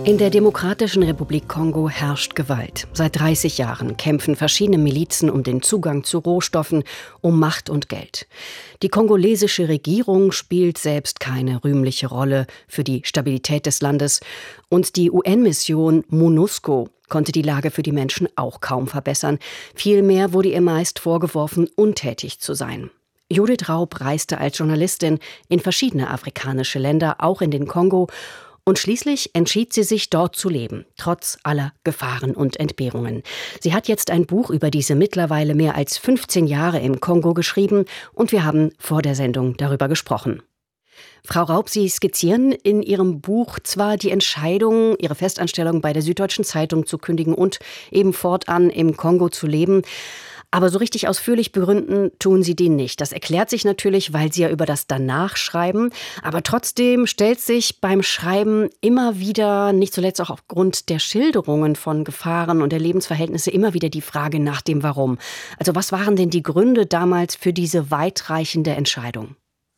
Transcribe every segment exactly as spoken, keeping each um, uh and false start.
In der Demokratischen Republik Kongo herrscht Gewalt. Seit dreißig Jahren kämpfen verschiedene Milizen um den Zugang zu Rohstoffen, um Macht und Geld. Die kongolesische Regierung spielt selbst keine rühmliche Rolle für die Stabilität des Landes. Und die U N-Mission MONUSCO konnte die Lage für die Menschen auch kaum verbessern. Vielmehr wurde ihr meist vorgeworfen, untätig zu sein. Judith Raub reiste als Journalistin in verschiedene afrikanische Länder, auch in den Kongo. Und schließlich entschied sie sich, dort zu leben, trotz aller Gefahren und Entbehrungen. Sie hat jetzt ein Buch über diese mittlerweile mehr als fünfzehn Jahre im Kongo geschrieben und wir haben vor der Sendung darüber gesprochen. Frau Raub, Sie skizzieren in Ihrem Buch zwar die Entscheidung, Ihre Festanstellung bei der Süddeutschen Zeitung zu kündigen und eben fortan im Kongo zu leben, aber so richtig ausführlich begründen tun Sie die nicht. Das erklärt sich natürlich, weil Sie ja über das Danach schreiben. Aber trotzdem stellt sich beim Schreiben immer wieder, nicht zuletzt auch aufgrund der Schilderungen von Gefahren und der Lebensverhältnisse, immer wieder die Frage nach dem Warum. Also was waren denn die Gründe damals für diese weitreichende Entscheidung?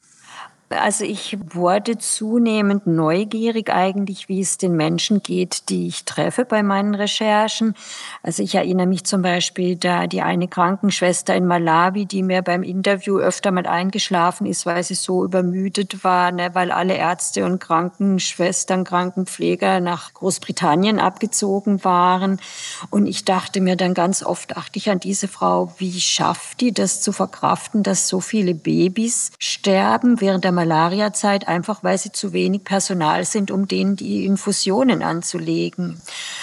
Also ich wurde zunehmend neugierig eigentlich, wie es den Menschen geht, die ich treffe bei meinen Recherchen. Also ich erinnere mich zum Beispiel da die eine Krankenschwester in Malawi, die mir beim Interview öfter mal eingeschlafen ist, weil sie so übermüdet war, ne, weil alle Ärzte und Krankenschwestern, Krankenpfleger nach Großbritannien abgezogen waren. Und ich dachte mir dann ganz oft, dachte ich an diese Frau, wie schafft die das zu verkraften, dass so viele Babys sterben während der Malaria-Zeit, einfach weil sie zu wenig Personal sind, um denen die Infusionen anzulegen.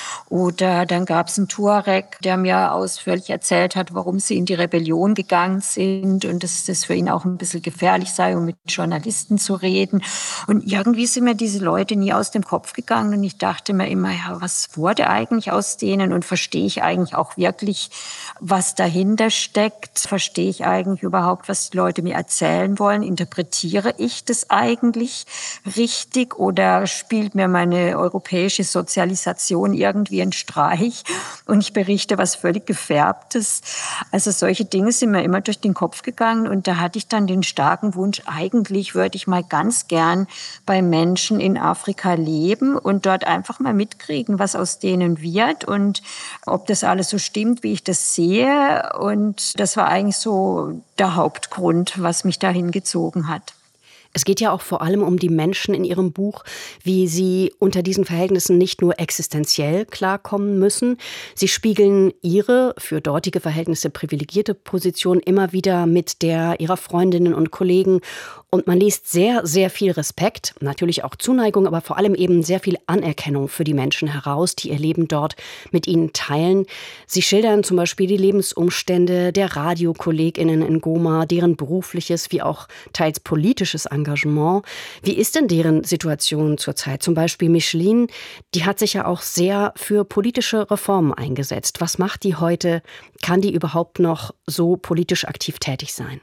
Oder dann gab es einen Tuareg, der mir ausführlich erzählt hat, warum sie in die Rebellion gegangen sind und dass das für ihn auch ein bisschen gefährlich sei, um mit Journalisten zu reden. Und irgendwie sind mir diese Leute nie aus dem Kopf gegangen und ich dachte mir immer, ja, was wurde eigentlich aus denen und verstehe ich eigentlich auch wirklich, was dahinter steckt? Verstehe ich eigentlich überhaupt, was die Leute mir erzählen wollen? Interpretiere ich das eigentlich richtig oder spielt mir meine europäische Sozialisation irgendwie ein Streich und ich berichte was völlig Gefärbtes. Also solche Dinge sind mir immer durch den Kopf gegangen und da hatte ich dann den starken Wunsch, eigentlich würde ich mal ganz gern bei Menschen in Afrika leben und dort einfach mal mitkriegen, was aus denen wird und ob das alles so stimmt, wie ich das sehe. Und das war eigentlich so der Hauptgrund, was mich dahin gezogen hat. Es geht ja auch vor allem um die Menschen in Ihrem Buch, wie sie unter diesen Verhältnissen nicht nur existenziell klarkommen müssen. Sie spiegeln Ihre für dortige Verhältnisse privilegierte Position immer wieder mit der Ihrer Freundinnen und Kollegen. Und man liest sehr, sehr viel Respekt, natürlich auch Zuneigung, aber vor allem eben sehr viel Anerkennung für die Menschen heraus, die ihr Leben dort mit ihnen teilen. Sie schildern zum Beispiel die Lebensumstände der RadiokollegInnen in Goma, deren berufliches wie auch teils politisches Engagement. Wie ist denn deren Situation zurzeit? Zum Beispiel Micheline, die hat sich ja auch sehr für politische Reformen eingesetzt. Was macht die heute? Kann die überhaupt noch so politisch aktiv tätig sein?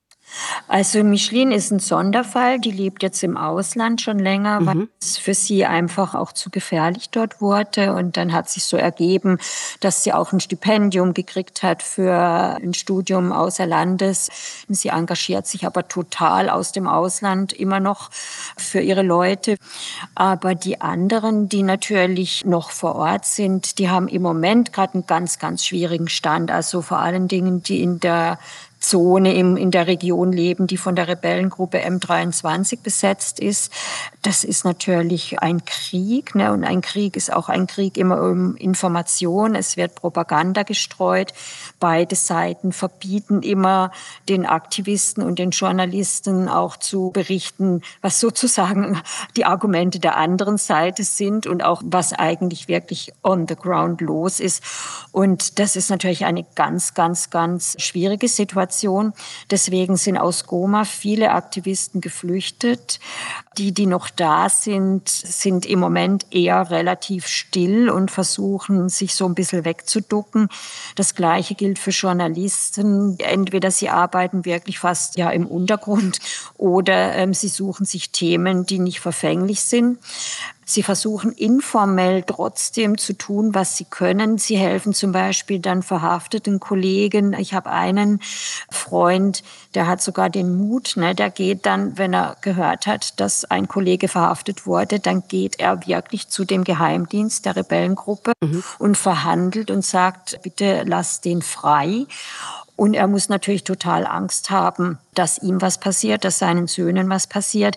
Also Micheline ist ein Sonderfall, die lebt jetzt im Ausland schon länger, weil mhm. es für sie einfach auch zu gefährlich dort wurde. Und dann hat sich so ergeben, dass sie auch ein Stipendium gekriegt hat für ein Studium außer Landes. Sie engagiert sich aber total aus dem Ausland immer noch für ihre Leute. Aber die anderen, die natürlich noch vor Ort sind, die haben im Moment gerade einen ganz, ganz schwierigen Stand. Also vor allen Dingen, die in der Zone im, in der Region leben, die von der Rebellengruppe M dreiundzwanzig besetzt ist. Das ist natürlich ein Krieg, ne? Und ein Krieg ist auch ein Krieg immer um Information. Es wird Propaganda gestreut. Beide Seiten verbieten immer den Aktivisten und den Journalisten auch zu berichten, was sozusagen die Argumente der anderen Seite sind und auch was eigentlich wirklich on the ground los ist. Und das ist natürlich eine ganz, ganz, ganz schwierige Situation. Deswegen sind aus Goma viele Aktivisten geflüchtet. Die, die noch da sind, sind im Moment eher relativ still und versuchen, sich so ein bisschen wegzuducken. Das Gleiche gilt für Journalisten. Entweder sie arbeiten wirklich fast ja im Untergrund oder ähm, sie suchen sich Themen, die nicht verfänglich sind. Sie versuchen informell trotzdem zu tun, was sie können. Sie helfen zum Beispiel dann verhafteten Kollegen. Ich habe einen Freund, der hat sogar den Mut, ne, der geht dann, wenn er gehört hat, dass ein Kollege verhaftet wurde, dann geht er wirklich zu dem Geheimdienst der Rebellengruppe mhm. und verhandelt und sagt, bitte lass den frei. Und er muss natürlich total Angst haben, dass ihm was passiert, dass seinen Söhnen was passiert.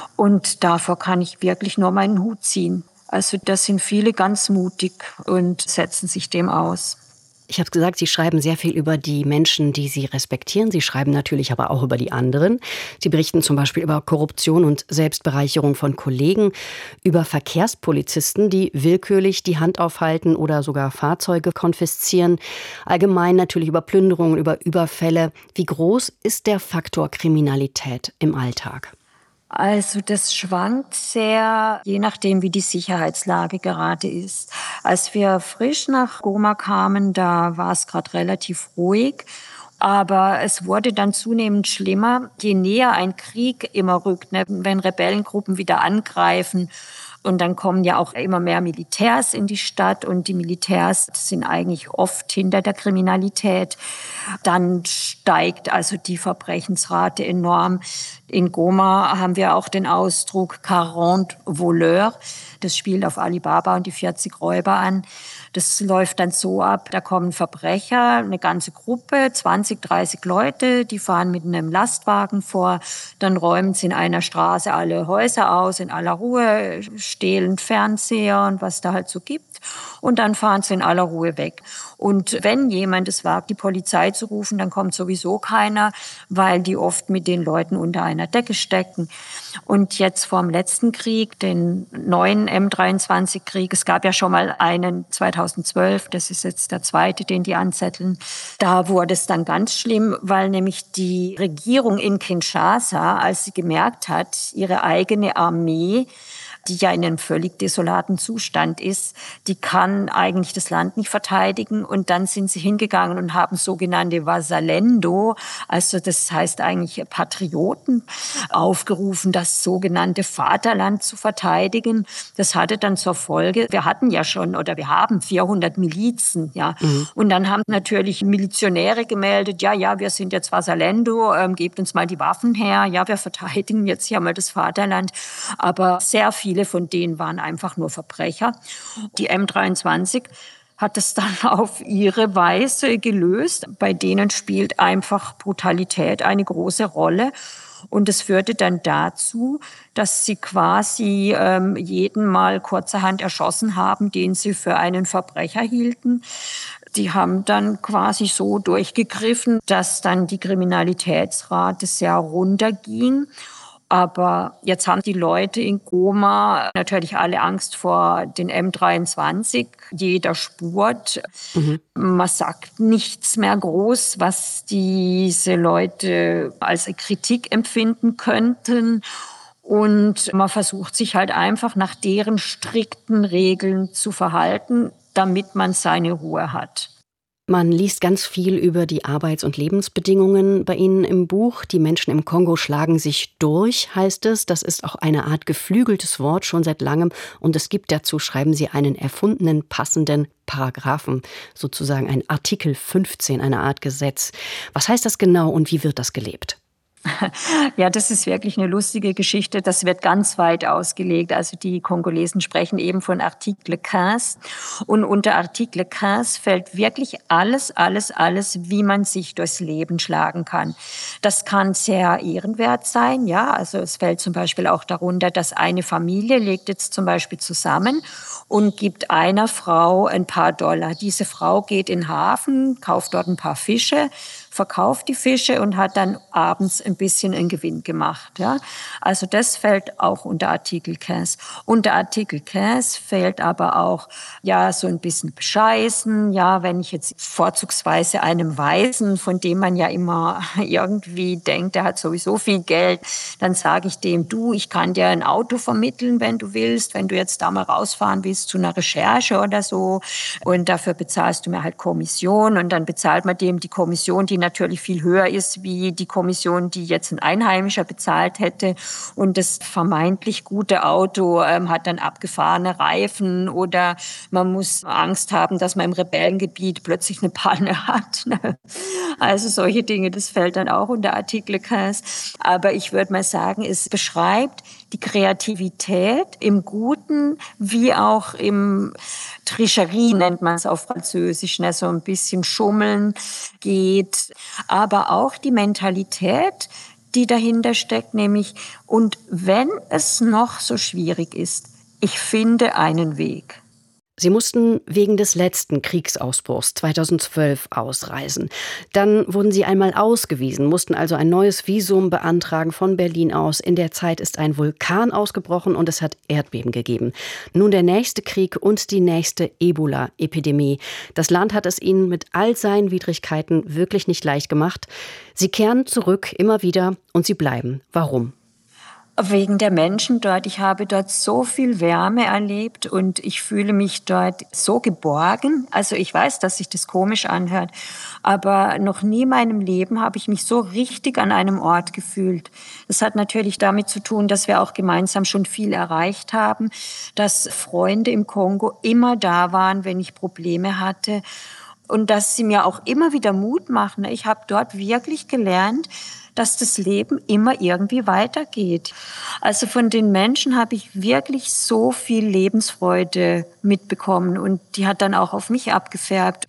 Und davor kann ich wirklich nur meinen Hut ziehen. Also das sind viele ganz mutig und setzen sich dem aus. Ich habe gesagt, Sie schreiben sehr viel über die Menschen, die Sie respektieren. Sie schreiben natürlich aber auch über die anderen. Sie berichten zum Beispiel über Korruption und Selbstbereicherung von Kollegen, über Verkehrspolizisten, die willkürlich die Hand aufhalten oder sogar Fahrzeuge konfiszieren. Allgemein natürlich über Plünderungen, über Überfälle. Wie groß ist der Faktor Kriminalität im Alltag? Also das schwankt sehr, je nachdem, wie die Sicherheitslage gerade ist. Als wir frisch nach Goma kamen, da war es gerade relativ ruhig. Aber es wurde dann zunehmend schlimmer, je näher ein Krieg immer rückt, ne? Wenn Rebellengruppen wieder angreifen. Und dann kommen ja auch immer mehr Militärs in die Stadt und die Militärs sind eigentlich oft hinter der Kriminalität. Dann steigt also die Verbrechensrate enorm. In Goma haben wir auch den Ausdruck quarante voleurs. Das spielt auf Alibaba und die vierzig Räuber an. Das läuft dann so ab, da kommen Verbrecher, eine ganze Gruppe, zwanzig, dreißig Leute, die fahren mit einem Lastwagen vor, dann räumen sie in einer Straße alle Häuser aus, in aller Ruhe, stehlen Fernseher und was da halt so gibt. Und dann fahren sie in aller Ruhe weg. Und wenn jemand es wagt, die Polizei zu rufen, dann kommt sowieso keiner, weil die oft mit den Leuten unter einer Decke stecken. Und jetzt vor dem letzten Krieg, den neuen M dreiundzwanzig Krieg, es gab ja schon mal einen zweitausendzwölf, das ist jetzt der zweite, den die anzetteln. Da wurde es dann ganz schlimm, weil nämlich die Regierung in Kinshasa, als sie gemerkt hat, ihre eigene Armee, die ja in einem völlig desolaten Zustand ist, die kann eigentlich das Land nicht verteidigen. Und dann sind sie hingegangen und haben sogenannte Wazalendo, also das heißt eigentlich Patrioten, aufgerufen, das sogenannte Vaterland zu verteidigen. Das hatte dann zur Folge, wir hatten ja schon oder wir haben vierhundert Milizen, ja. Mhm. Und dann haben natürlich Milizionäre gemeldet, ja, ja, wir sind jetzt Wazalendo, ähm, gebt uns mal die Waffen her, ja, wir verteidigen jetzt hier mal das Vaterland. Aber sehr viel Viele von denen waren einfach nur Verbrecher. Die M dreiundzwanzig hat es dann auf ihre Weise gelöst. Bei denen spielt einfach Brutalität eine große Rolle. Und es führte dann dazu, dass sie quasi ähm, jeden mal kurzerhand erschossen haben, den sie für einen Verbrecher hielten. Die haben dann quasi so durchgegriffen, dass dann die Kriminalitätsrate sehr runterging. Aber jetzt haben die Leute in Goma natürlich alle Angst vor den M dreiundzwanzig. Jeder spurt. Mhm. Man sagt nichts mehr groß, was diese Leute als Kritik empfinden könnten. Und man versucht sich halt einfach nach deren strikten Regeln zu verhalten, damit man seine Ruhe hat. Man liest ganz viel über die Arbeits- und Lebensbedingungen bei Ihnen im Buch. Die Menschen im Kongo schlagen sich durch, heißt es. Das ist auch eine Art geflügeltes Wort schon seit langem. Und es gibt dazu, schreiben Sie, einen erfundenen, passenden Paragraphen, sozusagen ein Artikel fünfzehn, eine Art Gesetz. Was heißt das genau und wie wird das gelebt? Ja, das ist wirklich eine lustige Geschichte. Das wird ganz weit ausgelegt. Also die Kongolesen sprechen eben von Artikel fünfzehn. Und unter Artikel fünfzehn fällt wirklich alles, alles, alles, wie man sich durchs Leben schlagen kann. Das kann sehr ehrenwert sein. Ja, also es fällt zum Beispiel auch darunter, dass eine Familie legt jetzt zum Beispiel zusammen und gibt einer Frau ein paar Dollar. Diese Frau geht in den Hafen, kauft dort ein paar Fische, verkauft die Fische und hat dann abends ein bisschen einen Gewinn gemacht. Ja? Also das fällt auch unter Artikel fünfzehn. Unter Artikel fünfzehn fällt aber auch ja so ein bisschen bescheißen. Ja, wenn ich jetzt vorzugsweise einem Waisen, von dem man ja immer irgendwie denkt, der hat sowieso viel Geld, dann sage ich dem, du, ich kann dir ein Auto vermitteln, wenn du willst, wenn du jetzt da mal rausfahren willst zu einer Recherche oder so. Und dafür bezahlst du mir halt Kommission und dann bezahlt man dem die Kommission, die natürlich viel höher ist wie die Kommission, die jetzt ein Einheimischer bezahlt hätte. Und das vermeintlich gute Auto ähm, hat dann abgefahrene Reifen oder man muss Angst haben, dass man im Rebellengebiet plötzlich eine Panne hat. Also solche Dinge, das fällt dann auch unter Artikel quinze. Aber ich würde mal sagen, es beschreibt die Kreativität im Guten wie auch im Tricherie nennt man es auf Französisch, ne, so ein bisschen Schummeln geht, aber auch die Mentalität, die dahinter steckt, nämlich, und wenn es noch so schwierig ist, ich finde einen Weg. Sie mussten wegen des letzten Kriegsausbruchs zweitausendzwölf ausreisen. Dann wurden Sie einmal ausgewiesen, mussten also ein neues Visum beantragen von Berlin aus. In der Zeit ist ein Vulkan ausgebrochen und es hat Erdbeben gegeben. Nun der nächste Krieg und die nächste Ebola-Epidemie. Das Land hat es Ihnen mit all seinen Widrigkeiten wirklich nicht leicht gemacht. Sie kehren zurück immer wieder und Sie bleiben. Warum? Wegen der Menschen dort. Ich habe dort so viel Wärme erlebt und ich fühle mich dort so geborgen. Also ich weiß, dass sich das komisch anhört, aber noch nie in meinem Leben habe ich mich so richtig an einem Ort gefühlt. Das hat natürlich damit zu tun, dass wir auch gemeinsam schon viel erreicht haben, dass Freunde im Kongo immer da waren, wenn ich Probleme hatte und dass sie mir auch immer wieder Mut machen. Ich habe dort wirklich gelernt, dass das Leben immer irgendwie weitergeht. Also von den Menschen habe ich wirklich so viel Lebensfreude mitbekommen und die hat dann auch auf mich abgefärbt.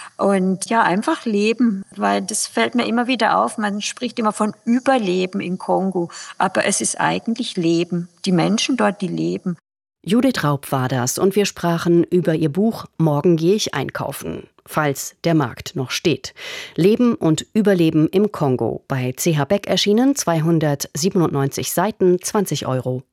Und ja, einfach leben, weil das fällt mir immer wieder auf. Man spricht immer von Überleben in Kongo, aber es ist eigentlich Leben. Die Menschen dort, die leben. Judith Raub war das und wir sprachen über ihr Buch »Morgen gehe ich einkaufen«, falls der Markt noch steht. Leben und Überleben im Kongo, bei C H Beck erschienen, zweihundertsiebenundneunzig Seiten, zwanzig Euro.